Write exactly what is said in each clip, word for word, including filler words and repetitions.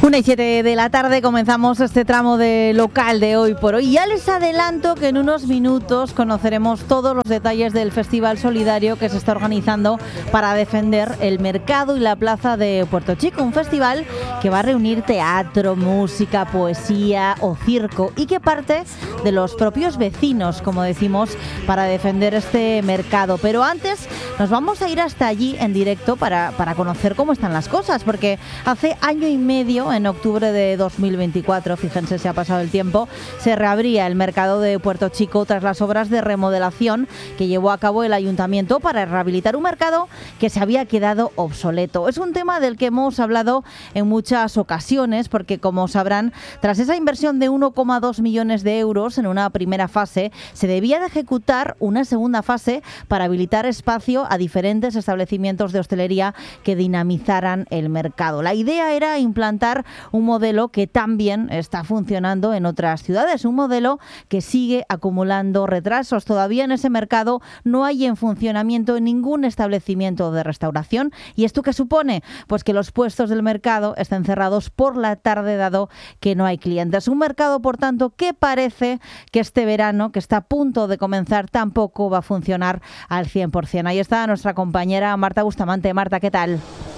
una y siete de la tarde comenzamos este tramo de local de Hoy por Hoy. Ya les adelanto que en unos minutos conoceremos todos los detalles del Festival Solidario que se está organizando para defender el mercado y la plaza de Puerto Chico. Un festival que va a reunir teatro, música, poesía o circo y que parte de los propios vecinos, como decimos, para defender este mercado. Pero antes nos vamos a ir hasta allí en directo para, para conocer cómo están las cosas, porque hace año y medio, en octubre de dos mil veinticuatro, fíjense si ha pasado el tiempo, se reabría el mercado de Puerto Chico tras las obras de remodelación que llevó a cabo el ayuntamiento para rehabilitar un mercado que se había quedado obsoleto. Es un tema del que hemos hablado en muchas ocasiones porque, como sabrán, tras esa inversión de uno coma dos millones de euros en una primera fase, se debía de ejecutar una segunda fase para habilitar espacio a diferentes establecimientos de hostelería que dinamizaran el mercado. La idea era implantar un modelo que también está funcionando en otras ciudades, un modelo que sigue acumulando retrasos. Todavía en ese mercado no hay en funcionamiento ningún establecimiento de restauración. ¿Y esto qué supone? Pues que los puestos del mercado estén cerrados por la tarde, dado que no hay clientes. Un mercado, por tanto, que parece que este verano, que está a punto de comenzar, tampoco va a funcionar al cien por ciento. Ahí está nuestra compañera Marta Bustamante. Marta, ¿qué tal?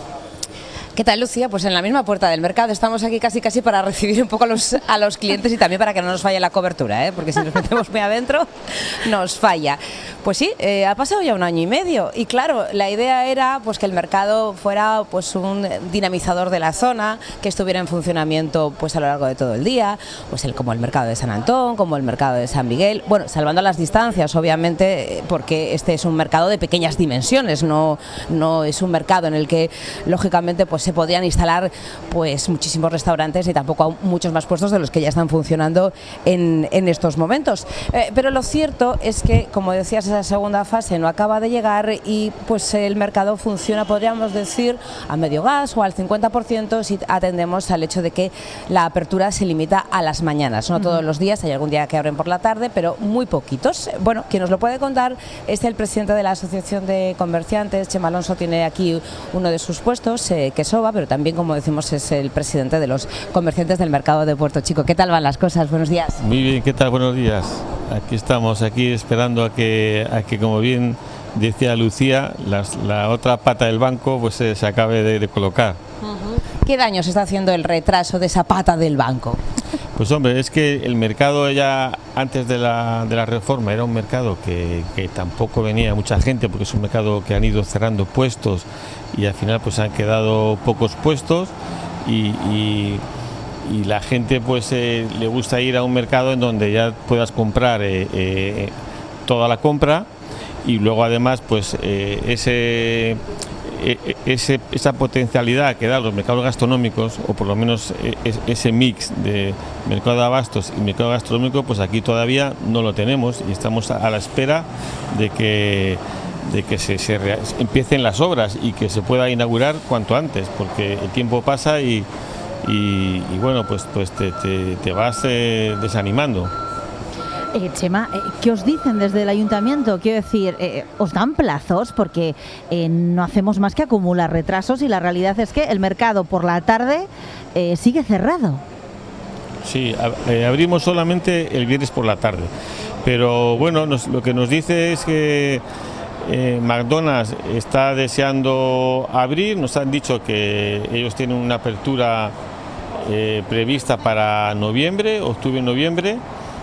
¿Qué tal, Lucía? Pues en la misma puerta del mercado. Estamos aquí casi casi para recibir un poco a los, a los clientes y también para que no nos falle la cobertura, ¿eh? Porque si nos metemos muy adentro nos falla. Pues sí, eh, ha pasado ya un año y medio y claro, la idea era pues que el mercado fuera pues un dinamizador de la zona, que estuviera en funcionamiento pues a lo largo de todo el día, pues el, como el mercado de San Antón, como el mercado de San Miguel, bueno, salvando las distancias, obviamente, porque este es un mercado de pequeñas dimensiones, no, no es un mercado en el que lógicamente pues se podrían instalar pues muchísimos restaurantes y tampoco muchos más puestos de los que ya están funcionando en, en estos momentos. Eh, pero lo cierto es que, como decías, esa segunda fase no acaba de llegar y pues el mercado funciona, podríamos decir, a medio gas o al cincuenta por ciento si atendemos al hecho de que la apertura se limita a las mañanas. No todos los días, hay algún día que abren por la tarde, pero muy poquitos. Bueno, quien nos lo puede contar es el presidente de la Asociación de Comerciantes. Chema Alonso tiene aquí uno de sus puestos, eh, que Soba, pero también, como decimos, es el presidente de los comerciantes del mercado de Puerto Chico. ¿Qué tal van las cosas? Buenos días. Muy bien, ¿qué tal? Buenos días. Aquí estamos, aquí esperando a que, a que como bien decía Lucía, las, la otra pata del banco pues eh, se acabe de, de colocar. Uh-huh. ¿Qué daño se está haciendo el retraso de esa pata del banco? Pues hombre, es que el mercado ya antes de la, de la reforma era un mercado que, que tampoco venía mucha gente, porque es un mercado que han ido cerrando puestos y al final pues han quedado pocos puestos y, y, y la gente pues eh, le gusta ir a un mercado en donde ya puedas comprar eh, eh, toda la compra y luego además pues eh, ese... Ese, esa potencialidad que dan los mercados gastronómicos, o por lo menos ese mix de mercado de abastos y mercado gastronómico, pues aquí todavía no lo tenemos y estamos a la espera de que, de que se, se re, empiecen las obras y que se pueda inaugurar cuanto antes, porque el tiempo pasa y, y, y bueno, pues, pues te, te, te vas eh, desanimando. Eh, Chema, eh, ¿qué os dicen desde el ayuntamiento? Quiero decir, eh, ¿os dan plazos? Porque eh, no hacemos más que acumular retrasos y la realidad es que el mercado por la tarde eh, sigue cerrado. Sí, eh, abrimos solamente el viernes por la tarde, pero bueno, nos, lo que nos dice es que eh, McDonald's está deseando abrir, nos han dicho que ellos tienen una apertura eh, prevista para noviembre, octubre-noviembre,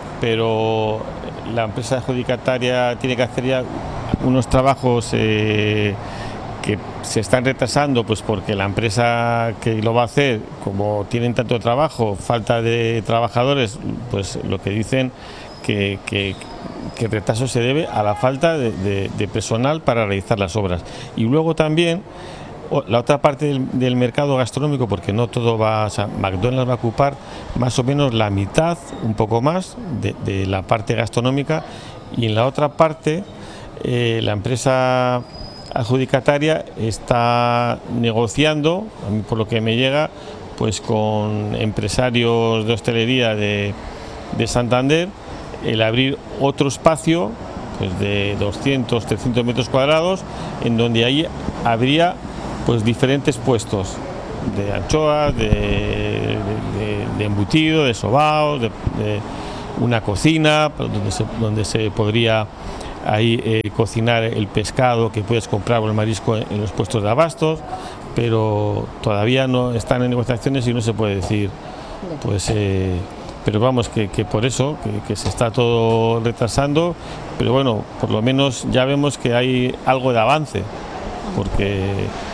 pero la empresa adjudicataria tiene que hacer ya unos trabajos eh, que se están retrasando, pues porque la empresa que lo va a hacer, como tienen tanto trabajo, falta de trabajadores, pues lo que dicen que, que, que el retraso se debe a la falta de, de, de personal para realizar las obras. Y luego también la otra parte del, del mercado gastronómico, porque no todo va, o sea, McDonald's va a ocupar más o menos la mitad, un poco más, de, de la parte gastronómica, y en la otra parte eh, la empresa adjudicataria está negociando, a mí por lo que me llega, pues con empresarios de hostelería de, de Santander, el abrir otro espacio pues de doscientos, trescientos metros cuadrados, en donde ahí habría pues diferentes puestos, de anchoas, de, de, de embutido, de sobaos, de, de una cocina donde se, donde se podría ahí eh, cocinar el pescado que puedes comprar o el marisco en, en los puestos de abastos, pero todavía no están en negociaciones y no se puede decir, pues... Eh, pero vamos, que, que por eso, que, que se está todo retrasando, pero bueno, por lo menos ya vemos que hay algo de avance, porque...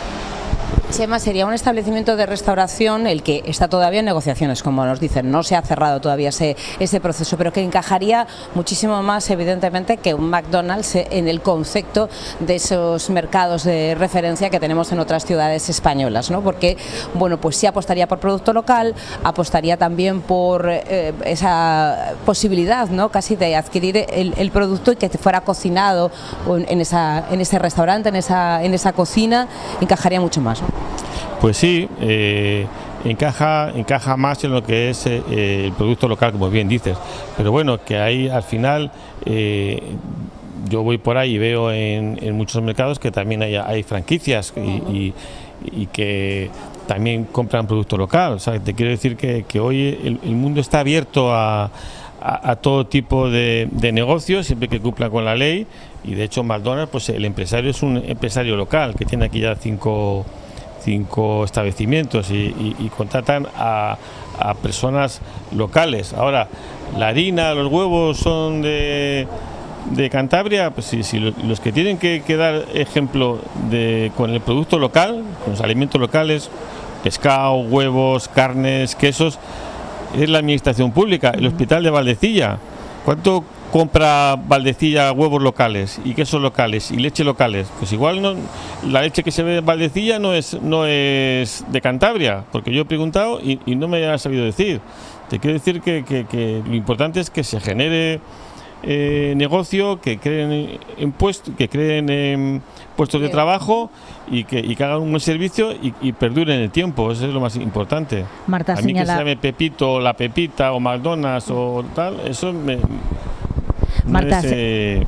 Chema, sería un establecimiento de restauración el que está todavía en negociaciones, como nos dicen, no se ha cerrado todavía ese, ese proceso, pero que encajaría muchísimo más, evidentemente, que un McDonald's en el concepto de esos mercados de referencia que tenemos en otras ciudades españolas, ¿no? Porque, bueno, pues sí apostaría por producto local, apostaría también por eh, esa posibilidad, ¿no?, casi de adquirir el, el producto y que fuera cocinado en, esa, en ese restaurante, en esa, en esa cocina, encajaría mucho más, ¿no? Pues sí, eh, encaja, encaja más en lo que es eh, el producto local, como bien dices, pero bueno, que ahí al final eh, yo voy por ahí y veo en, en muchos mercados que también hay, hay franquicias y, y, y que también compran producto local. O sea, te quiero decir que, que hoy el, el mundo está abierto a, a, a todo tipo de, de negocios, siempre que cumplan con la ley, y de hecho McDonald's, pues el empresario es un empresario local que tiene aquí ya cinco... cinco establecimientos y, y, y contratan a, a personas locales. Ahora, la harina, los huevos son de, de Cantabria, pues si, si los que tienen que, que dar ejemplo de, con el producto local, con los alimentos locales, pescado, huevos, carnes, quesos, es la administración pública, el Hospital de Valdecilla. ¿Cuánto compra Valdecilla huevos locales y quesos locales y leche locales? Pues igual no, la leche que se ve en Valdecilla no es no es de Cantabria, porque yo he preguntado y, y no me ha sabido decir. Te quiero decir que, que, que lo importante es que se genere eh, negocio, que creen en puestos, que creen en puestos de trabajo y que, y que hagan un buen servicio y, y perduren en el tiempo. Eso es lo más importante. Marta, a mí señala... que se llame Pepito, La Pepita o McDonald's o tal, eso me... Marta, se,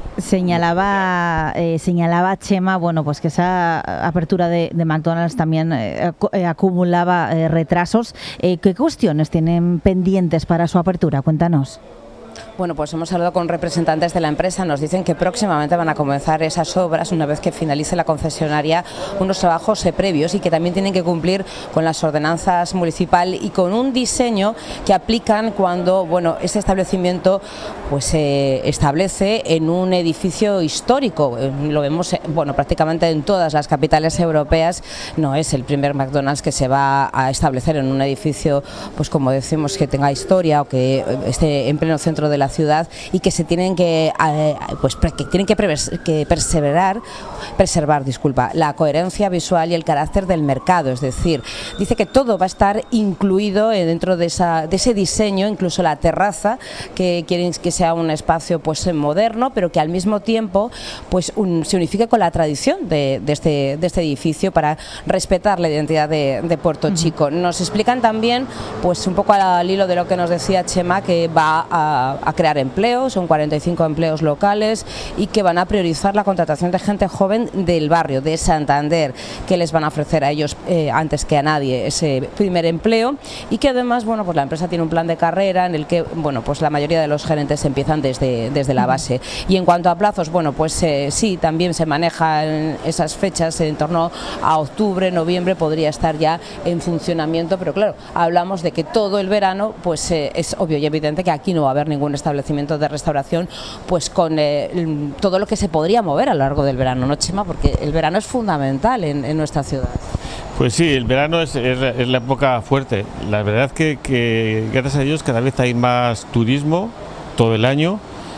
señalaba eh, señalaba Chema, bueno, pues que esa apertura de, de McDonald's también eh, acumulaba eh, retrasos. Eh, ¿Qué cuestiones tienen pendientes para su apertura? Cuéntanos. Bueno, pues hemos hablado con representantes de la empresa, nos dicen que próximamente van a comenzar esas obras una vez que finalice la concesionaria, unos trabajos eh, previos y que también tienen que cumplir con las ordenanzas municipal y con un diseño que aplican cuando, bueno, este establecimiento pues se eh, establece en un edificio histórico. Eh, lo vemos, eh, bueno, prácticamente en todas las capitales europeas. No es el primer McDonald's que se va a establecer en un edificio, pues como decimos, que tenga historia o que esté en pleno centro de la ciudad y que se tienen que eh, pues que tienen que, prever, que perseverar preservar disculpa la coherencia visual y el carácter del mercado, es decir, dice que todo va a estar incluido dentro de esa de ese diseño, incluso la terraza, que quieren que sea un espacio pues moderno, pero que al mismo tiempo pues un, se unifique con la tradición de, de, este, de este edificio para respetar la identidad de, de Puerto Chico. Nos explican también pues un poco al hilo de lo que nos decía Chema, que va a, a crear empleos, son cuarenta y cinco empleos locales y que van a priorizar la contratación de gente joven del barrio, de Santander, que les van a ofrecer a ellos eh, antes que a nadie ese primer empleo y que además, bueno, pues la empresa tiene un plan de carrera en el que, bueno, pues la mayoría de los gerentes empiezan desde, desde la base. Y en cuanto a plazos, bueno, pues eh, sí, también se manejan esas fechas en torno a octubre, noviembre, podría estar ya en funcionamiento, pero claro, hablamos de que todo el verano, pues eh, es obvio y evidente que aquí no va a haber ningún establecimiento de restauración pues con eh, todo lo que se podría mover a lo largo del verano, ¿no, Chema? Porque el verano es fundamental en, en nuestra ciudad. Pues sí, el verano es, es, es la época fuerte. La verdad es que, que gracias a Dios cada vez hay más turismo todo el año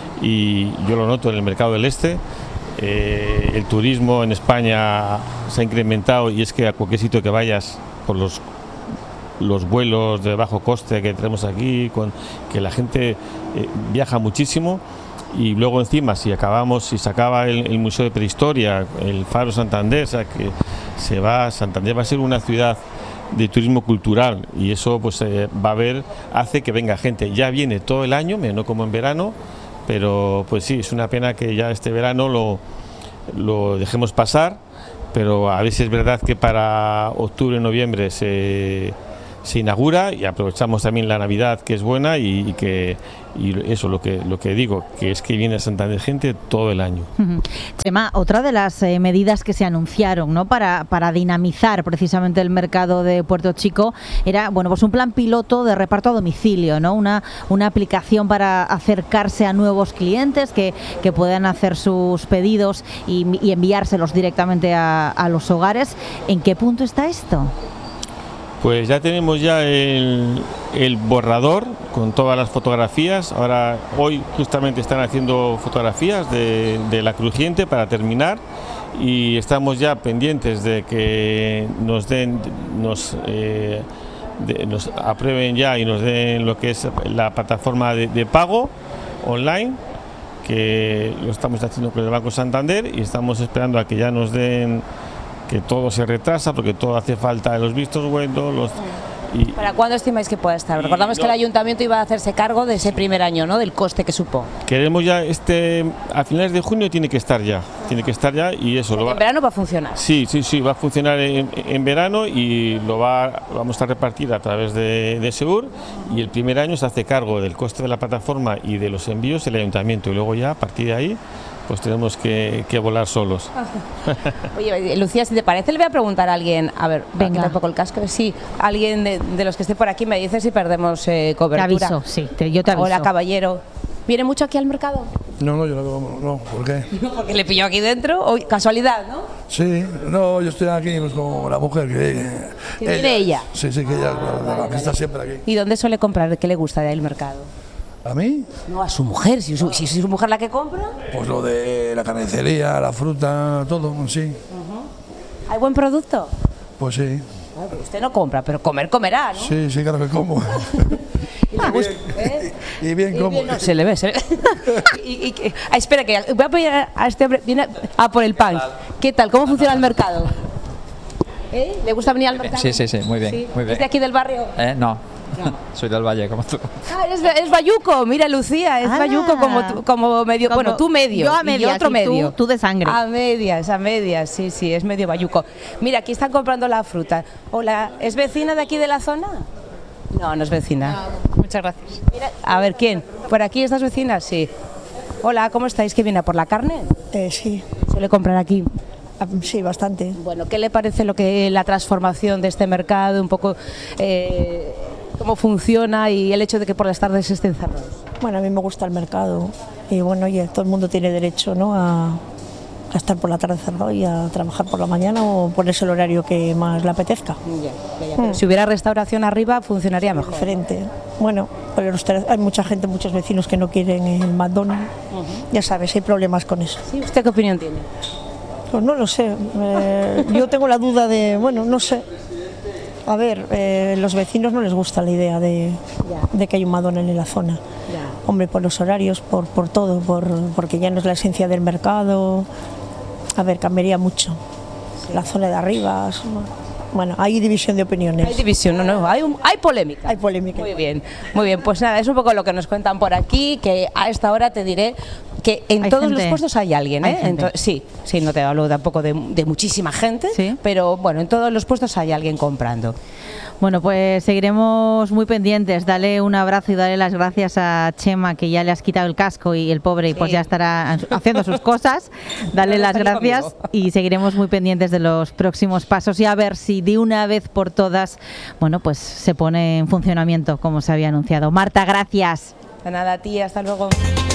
y yo lo noto en el mercado del este. Eh, el turismo en España se ha incrementado y es que a cualquier sitio que vayas por los los vuelos de bajo coste que tenemos aquí, con que la gente eh, viaja muchísimo y luego encima si acabamos, si se acaba el, el Museo de Prehistoria, el Faro Santander, o sea que se va, Santander va a ser una ciudad de turismo cultural y eso pues eh, va a haber, hace que venga gente, ya viene todo el año, no como en verano, pero pues sí, es una pena que ya este verano lo, lo dejemos pasar, pero a veces es verdad que para octubre, noviembre se, se inaugura, y aprovechamos también la Navidad, que es buena, y, y que y eso, lo que lo que digo, que es que viene a Santander gente todo el año. Chema, otra de las eh, medidas que se anunciaron, ¿no?, para, para dinamizar precisamente el mercado de Puerto Chico era, bueno, pues un plan piloto de reparto a domicilio, ¿no? Una, una aplicación para acercarse a nuevos clientes que, que puedan hacer sus pedidos y, y enviárselos directamente a, a los hogares. ¿En qué punto está esto? Pues ya tenemos ya el, el borrador con todas las fotografías. Ahora, hoy justamente están haciendo fotografías de, de la crujiente para terminar, y estamos ya pendientes de que nos den, nos, eh, de, nos aprueben ya y nos den lo que es la plataforma de, de pago online, que lo estamos haciendo con el Banco Santander, y estamos esperando a que ya nos den, que todo se retrasa porque todo hace falta, los vistos buenos, los... Y, ¿Para cuándo estimáis que pueda estar? Recordamos que el ayuntamiento iba a hacerse cargo de ese primer año, ¿no?, del coste que supo. Queremos ya, este, a finales de junio tiene que estar ya, tiene que estar ya, y eso lo va... ¿En verano va a funcionar? Sí, sí, sí, va a funcionar en, en verano, y lo va, vamos a repartir a través de, de Segur, y el primer año se hace cargo del coste de la plataforma y de los envíos el ayuntamiento, y luego ya a partir de ahí pues tenemos que, que volar solos. Oye, Lucía, si te parece, le voy a preguntar a alguien, a ver, venga, quitar un poco el casco, sí, alguien de, de los que esté por aquí me dice si perdemos eh, cobertura. Te aviso, sí, te, yo te aviso. Hola, caballero. ¿Viene mucho aquí al mercado? No, no, yo no, no, ¿por qué? No, porque le pilló aquí dentro, o casualidad, ¿no? Sí, no, yo estoy aquí pues, con la mujer que... ¿Que viene ella? Sí, sí, que ella la, que está siempre aquí. ¿Y dónde suele comprar? ¿Qué le gusta del mercado? ¿A mí? No, a su mujer, si, su, si es su mujer la que compra. Pues lo de la carnicería, la fruta, todo, sí. Uh-huh. ¿Hay buen producto? Pues sí. Bueno, pero usted no compra, pero comer comerá, ¿no? Sí, sí, claro que como. ¿Y le gusta? ¿Eh? Y bien como. No, se le ve, se le ve. y, y, y, ah, espera, que voy a pedir a este hombre, viene a por el pan. ¿Qué tal? ¿Cómo funciona el mercado? ¿Eh? ¿Le gusta venir al mercado? Sí, sí, sí, muy bien. ¿Sí? Muy bien. ¿Es de aquí del barrio? Eh, no. No. Soy del Valle, como tú. Ah, eres, es bayuco, mira, Lucía, es ¡Hala! bayuco como, tú, como medio, Como bueno, tú medio, yo a medias, y yo otro y medio. tú- tú de sangre. A medias, a medias, sí, sí, es medio bayuco. Mira, aquí están comprando la fruta. Hola, ¿es vecina de aquí de la zona? No, no es vecina. Muchas gracias. Mira, a ver, ¿quién? ¿Por aquí estas vecinas? Sí. Hola, ¿cómo estáis? ¿Qué viene a por la carne? Eh, sí, ¿Suele comprar aquí? ah, sí, bastante. Bueno, ¿qué le parece lo que la transformación de este mercado, un poco eh, cómo funciona y el hecho de que por las tardes estén cerrados? Bueno, a mí me gusta el mercado y bueno, oye, todo el mundo tiene derecho, ¿no?, a, a estar por la tarde cerrado y a trabajar por la mañana o ponerse el horario que más le apetezca. Ya, ya, ya. Pero si hubiera restauración arriba, funcionaría mejor. Diferente. Bueno, pero usted- hay mucha gente, muchos vecinos que no quieren el McDonald's. Ya sabes, hay problemas con eso. ¿Sí? ¿Usted qué opinión tiene? Pues no lo sé. eh, yo tengo la duda de, bueno, no sé. A ver, eh, los vecinos no les gusta la idea de, de que hay un McDonald's en la zona. Hombre, por los horarios, por, por todo, por, porque ya no es la esencia del mercado. A ver, cambiaría mucho. La zona de arriba. Bueno, hay división de opiniones. Hay división, no, no, hay, un- hay polémica. Hay polémica. Muy bien, muy bien. Pues nada, es un poco lo que nos cuentan por aquí, que a esta hora te diré que en Hay todos gente. los puestos hay alguien, Hay ¿eh? gente. Ento- sí, sí, no te hablo tampoco de, de muchísima gente, Sí. pero bueno, en todos los puestos hay alguien comprando. Bueno, pues seguiremos muy pendientes. Dale un abrazo y dale las gracias a Chema, que ya le has quitado el casco y el pobre pues Sí. ya estará haciendo sus cosas. Dale No, las está aquí gracias conmigo. y seguiremos muy pendientes de los próximos pasos y a ver si de una vez por todas, bueno, pues se pone en funcionamiento como se había anunciado. Marta, gracias. De nada, tía, hasta luego.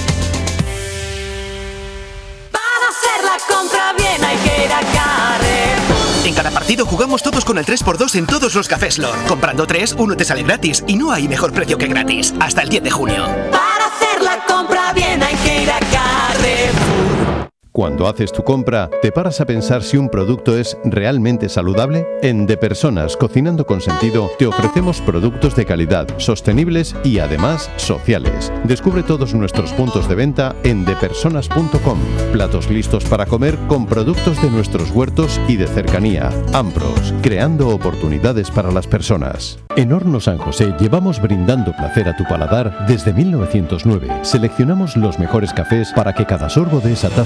Para hacer la compra bien hay que ir a Carrefour. En cada partido jugamos todos con el tres por dos en todos los cafés Lor. Comprando tres, uno te sale gratis y no hay mejor precio que gratis. Hasta el diez de junio. Para hacer la compra bien hay que ir a Carrefour. Cuando haces tu compra, ¿te paras a pensar si un producto es realmente saludable? En De Personas, Cocinando con Sentido, te ofrecemos productos de calidad, sostenibles y además sociales. Descubre todos nuestros puntos de venta en de personas punto com. Platos listos para comer con productos de nuestros huertos y de cercanía. Ambros, creando oportunidades para las personas. En Horno San José llevamos brindando placer a tu paladar desde mil novecientos nueve. Seleccionamos los mejores cafés para que cada sorbo de esa taza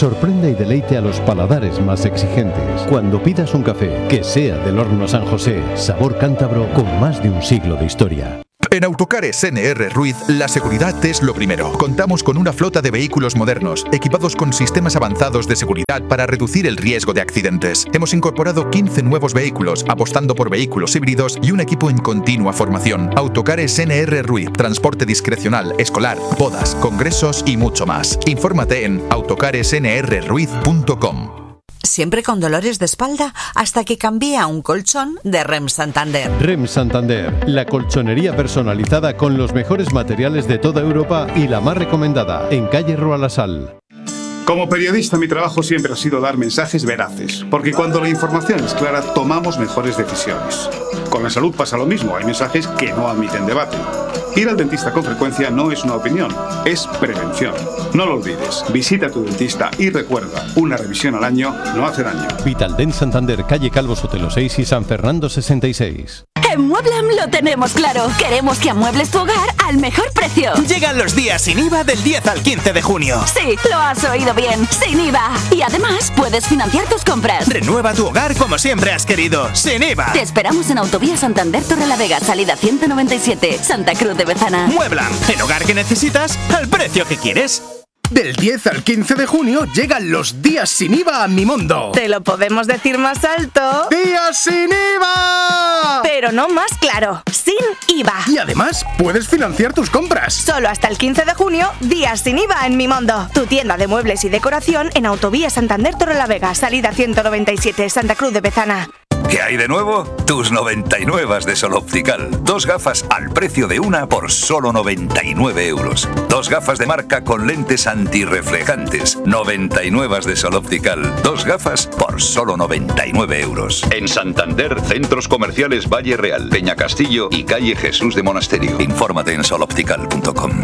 sorprenda y deleite a los paladares más exigentes. Cuando pidas un café, que sea del Horno San José, sabor cántabro con más de un siglo de historia. En Autocares N R Ruiz, la seguridad es lo primero. Contamos con una flota de vehículos modernos, equipados con sistemas avanzados de seguridad para reducir el riesgo de accidentes. Hemos incorporado quince nuevos vehículos, apostando por vehículos híbridos y un equipo en continua formación. Autocares N R Ruiz, transporte discrecional, escolar, bodas, congresos y mucho más. Infórmate en autocares n r ruiz punto com. Siempre con dolores de espalda hasta que cambié a un colchón de Rem Santander. Rem Santander, la colchonería personalizada con los mejores materiales de toda Europa y la más recomendada, en calle Rua La Sal. Como periodista, mi trabajo siempre ha sido dar mensajes veraces, porque cuando la información es clara, tomamos mejores decisiones. Con la salud pasa lo mismo, hay mensajes que no admiten debate. Ir al dentista con frecuencia no es una opinión, es prevención. No lo olvides, visita a tu dentista y recuerda, una revisión al año no hace daño. Vitaldent Santander, calle Calvo Sotelo seis y San Fernando sesenta y seis. En Mueblam lo tenemos claro. Queremos que amuebles tu hogar al mejor precio. Llegan los días sin I V A del diez al quince de junio. Sí, lo has oído bien, sin I V A. Y además puedes financiar tus compras. Renueva tu hogar como siempre has querido, sin I V A. Te esperamos en Autovía Santander Torrelavega, salida ciento noventa y siete, Santa Cruz de Bezana. Mueblam, el hogar que necesitas al precio que quieres. Del diez al quince de junio llegan los días sin I V A a Mi Mundo. Te lo podemos decir más alto. ¡Días sin I V A! Pero no más claro, sin I V A. Y además puedes financiar tus compras. Solo hasta el quince de junio, días sin I V A en Mi Mundo. Tu tienda de muebles y decoración en Autovía Santander Torrelavega, salida ciento noventa y siete, Santa Cruz de Bezana. ¿Qué hay de nuevo? Tus noventa y nueve de Sol Optical. Dos gafas al precio de una por solo noventa y nueve euros. Dos gafas de marca con lentes antirreflejantes. noventa y nueve de Sol Optical. Dos gafas por solo noventa y nueve euros. En Santander, centros comerciales Valle Real, Peña Castillo y calle Jesús de Monasterio. Infórmate en sol optical punto com.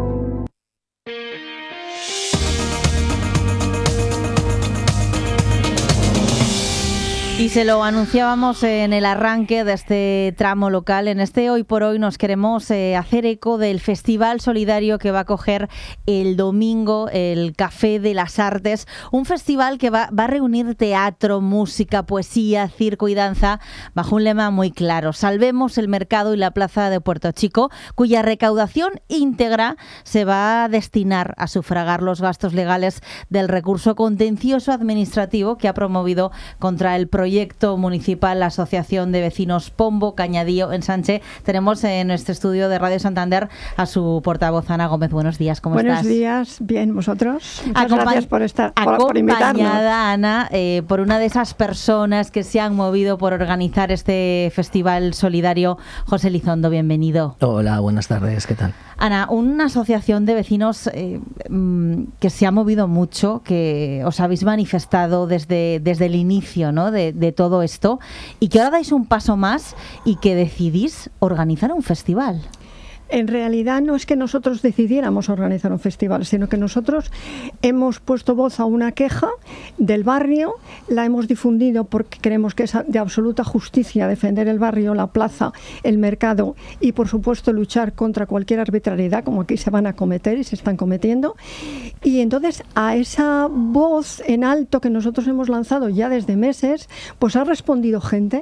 Y se lo anunciábamos en el arranque de este tramo local. En este Hoy por Hoy nos queremos eh, hacer eco del Festival Solidario que va a coger el domingo el Café de las Artes. Un festival que va, va a reunir teatro, música, poesía, circo y danza bajo un lema muy claro: salvemos el mercado y la plaza de Puerto Chico, cuya recaudación íntegra se va a destinar a sufragar los gastos legales del recurso contencioso administrativo que ha promovido contra el proyecto proyecto municipal la Asociación de Vecinos Pombo Cañadío en Sánchez. Tenemos en nuestro estudio de Radio Santander a su portavoz, Ana Gómez. Buenos días, ¿cómo Buenos estás? Buenos días, bien, ¿vosotros? Muchas Acompa- gracias por estar, por, por invitarnos. Acompañada, Ana, eh, por una de esas personas que se han movido por organizar este festival solidario. José Lizondo, bienvenido. Hola, buenas tardes, ¿qué tal? Ana, una asociación de vecinos eh, que se ha movido mucho, que os habéis manifestado desde, desde el inicio, ¿no?, de, de todo esto, y que ahora dais un paso más y que decidís organizar un festival. En realidad no es que nosotros decidiéramos organizar un festival, sino que nosotros hemos puesto voz a una queja del barrio, la hemos difundido porque creemos que es de absoluta justicia defender el barrio, la plaza, el mercado y por supuesto luchar contra cualquier arbitrariedad como aquí se van a cometer y se están cometiendo. Y entonces a esa voz en alto que nosotros hemos lanzado ya desde meses, pues ha respondido gente.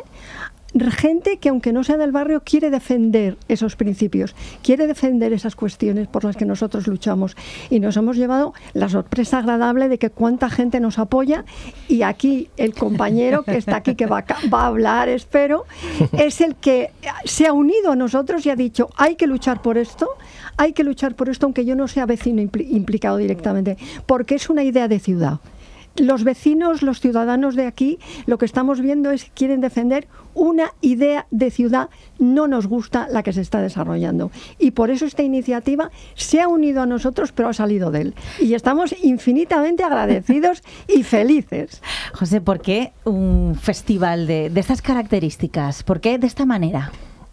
Gente que, aunque no sea del barrio, quiere defender esos principios, quiere defender esas cuestiones por las que nosotros luchamos. Y nos hemos llevado la sorpresa agradable de que cuánta gente nos apoya. Y aquí el compañero que está aquí, que va, va a hablar, espero, es el que se ha unido a nosotros y ha dicho: hay que luchar por esto, hay que luchar por esto, aunque yo no sea vecino impl- implicado directamente, porque es una idea de ciudad. Los vecinos, los ciudadanos de aquí, lo que estamos viendo es que quieren defender una idea de ciudad. No nos gusta la que se está desarrollando. Y por eso esta iniciativa se ha unido a nosotros, pero ha salido de él. Y estamos infinitamente agradecidos y felices. José, ¿por qué un festival de, de estas características? ¿Por qué de esta manera?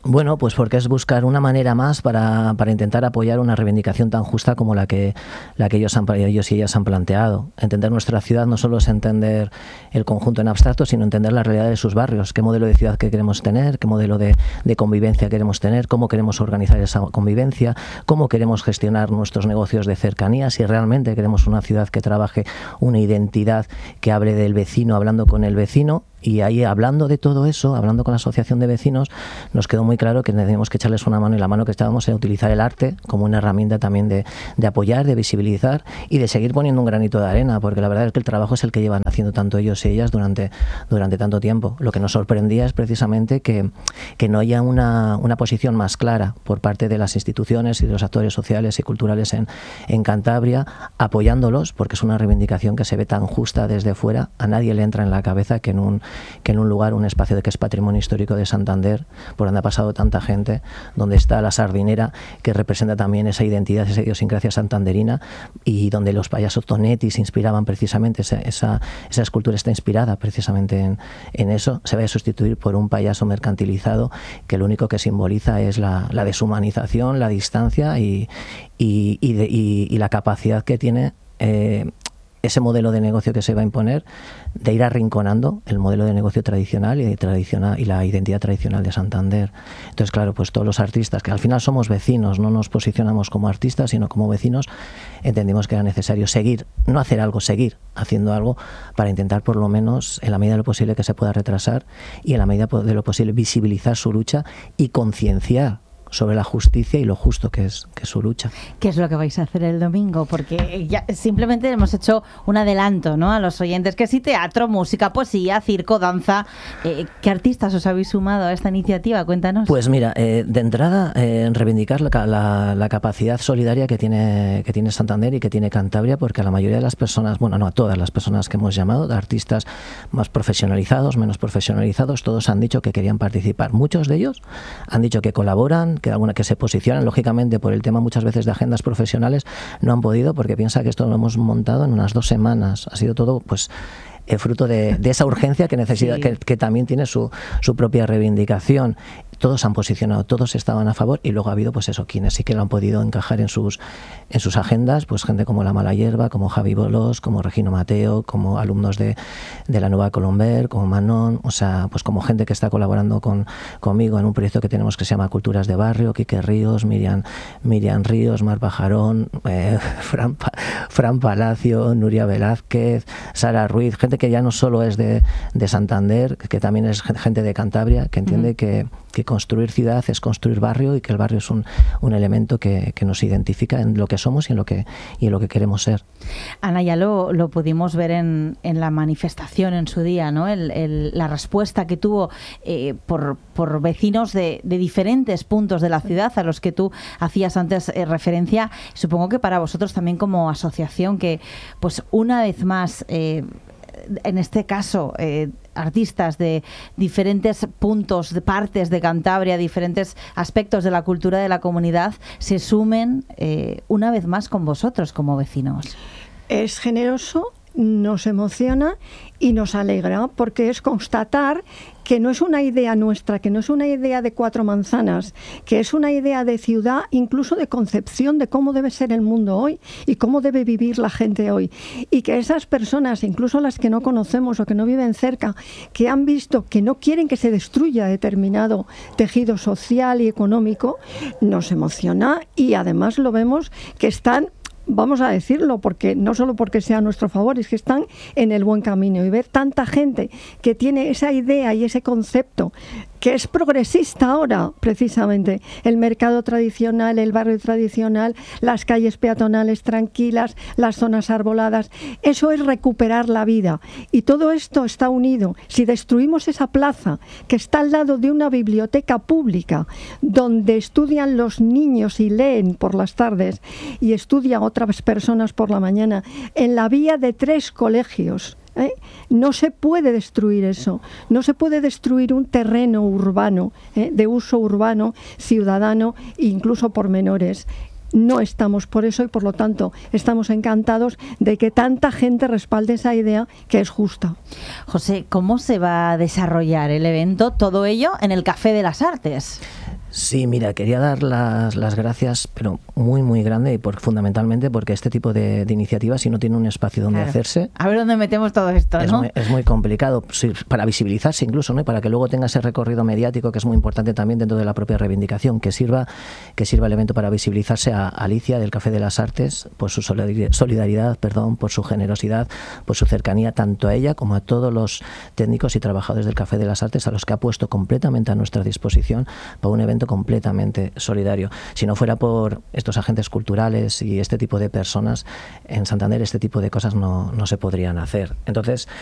Bueno, pues porque es buscar una manera más para, para intentar apoyar una reivindicación tan justa como la que, la que ellos, han, ellos y ellas han planteado. Entender nuestra ciudad no solo es entender el conjunto en abstracto, sino entender la realidad de sus barrios, qué modelo de ciudad que queremos tener, qué modelo de, de convivencia queremos tener, cómo queremos organizar esa convivencia, cómo queremos gestionar nuestros negocios de cercanía, si realmente queremos una ciudad que trabaje una identidad que hable del vecino hablando con el vecino. Y ahí, hablando de todo eso, hablando con la asociación de vecinos, nos quedó muy claro que teníamos que echarles una mano, y la mano que estábamos era utilizar el arte como una herramienta también de, de apoyar, de visibilizar y de seguir poniendo un granito de arena, porque la verdad es que el trabajo es el que llevan haciendo tanto ellos y ellas durante, durante tanto tiempo. Lo que nos sorprendía es precisamente que, que no haya una, una posición más clara por parte de las instituciones y de los actores sociales y culturales en, en Cantabria, apoyándolos, porque es una reivindicación que se ve tan justa desde fuera. A nadie le entra en la cabeza que en un que en un lugar, un espacio de que es patrimonio histórico de Santander, por donde ha pasado tanta gente, donde está la Sardinera, que representa también esa identidad, esa idiosincrasia santanderina, y donde los payasos Tonetti se inspiraban precisamente, esa, esa, esa escultura está inspirada precisamente en, en eso, se va a sustituir por un payaso mercantilizado que lo único que simboliza es la, la deshumanización, la distancia y, y, y, de, y, y la capacidad que tiene eh, ese modelo de negocio que se va a imponer, de ir arrinconando el modelo de negocio tradicional y, tradicional y la identidad tradicional de Santander. Entonces, claro, pues todos los artistas, que al final somos vecinos, no nos posicionamos como artistas, sino como vecinos, entendimos que era necesario seguir, no hacer algo, seguir haciendo algo para intentar, por lo menos, en la medida de lo posible, que se pueda retrasar y en la medida de lo posible visibilizar su lucha y concienciar sobre la justicia y lo justo que es, que es su lucha. ¿Qué es lo que vais a hacer el domingo? Porque ya simplemente hemos hecho un adelanto, ¿no?, a los oyentes, que sí, teatro, música, poesía, circo, danza. Eh, ¿Qué artistas os habéis sumado a esta iniciativa? Cuéntanos. Pues mira, eh, de entrada, eh, reivindicar la, la, la capacidad solidaria que tiene, que tiene Santander y que tiene Cantabria, porque a la mayoría de las personas, bueno, no a todas las personas que hemos llamado, de artistas más profesionalizados, menos profesionalizados, todos han dicho que querían participar. Muchos de ellos han dicho que colaboran, que alguna que se posicionan, lógicamente por el tema muchas veces de agendas profesionales no han podido, porque piensa que esto lo hemos montado en unas dos semanas, ha sido todo pues eh, fruto de, de esa urgencia que necesita, sí. que, que también tiene su, su propia reivindicación. Todos han posicionado, todos estaban a favor, y luego ha habido pues eso, quienes sí que lo han podido encajar en sus en sus agendas, pues gente como La Mala Hierba, como Javi Bolos, como Regino Mateo, como alumnos de, de la Nueva Colomber, como Manon, o sea, pues como gente que está colaborando con, conmigo en un proyecto que tenemos que se llama Culturas de Barrio, Quique Ríos, Miriam, Miriam Ríos, Mar Pajarón, eh, Fran, Fran Palacio, Nuria Velázquez, Sara Ruiz, gente que ya no solo es de, de Santander, que también es gente de Cantabria, que entiende uh-huh. que, que construir ciudad es construir barrio, y que el barrio es un, un elemento que, que nos identifica en lo que somos y en lo que, y en lo que queremos ser. Ana, ya lo, lo pudimos ver en, en la manifestación en su día, ¿no? El, el, la respuesta que tuvo eh, por, por vecinos de, de diferentes puntos de la ciudad a los que tú hacías antes eh, referencia. Supongo que para vosotros también como asociación, que pues una vez más, eh, en este caso, eh, artistas de diferentes puntos, de partes de Cantabria, diferentes aspectos de la cultura de la comunidad, se sumen eh, una vez más con vosotros como vecinos. Es generoso, nos emociona y nos alegra, porque es constatar que no es una idea nuestra, que no es una idea de cuatro manzanas, que es una idea de ciudad, incluso de concepción de cómo debe ser el mundo hoy y cómo debe vivir la gente hoy. Y que esas personas, incluso las que no conocemos o que no viven cerca, que han visto que no quieren que se destruya determinado tejido social y económico, nos emociona, y además lo vemos que están, vamos a decirlo, porque no solo porque sea a nuestro favor, es que están en el buen camino, y ver tanta gente que tiene esa idea y ese concepto que es progresista ahora, precisamente, el mercado tradicional, el barrio tradicional, las calles peatonales tranquilas, las zonas arboladas, eso es recuperar la vida, y todo esto está unido. Si destruimos esa plaza que está al lado de una biblioteca pública donde estudian los niños y leen por las tardes y estudian otras personas por la mañana, en la vía de tres colegios, ¿Eh? no se puede destruir eso, no se puede destruir un terreno urbano, ¿eh? de uso urbano, ciudadano, incluso por menores. No estamos por eso, y por lo tanto estamos encantados de que tanta gente respalde esa idea, que es justa. José, ¿cómo se va a desarrollar el evento? Todo ello en el Café de las Artes. Sí, mira, quería dar las, las gracias, pero muy, muy grande, y por, fundamentalmente porque este tipo de, de iniciativas, si no tiene un espacio donde Claro. hacerse, A ver dónde metemos todo esto, es, ¿no? muy, es muy complicado, sí, para visibilizarse incluso, ¿no? Y para que luego tenga ese recorrido mediático, que es muy importante también dentro de la propia reivindicación, que sirva, que sirva el evento para visibilizarse a Alicia del Café de las Artes por su solidari- solidaridad, perdón, por su generosidad, por su cercanía, tanto a ella como a todos los técnicos y trabajadores del Café de las Artes, a los que ha puesto completamente a nuestra disposición para un evento completamente solidario. Si no fuera por estos agentes culturales y este tipo de personas, en Santander este tipo de cosas no, no se podrían hacer. Entonces,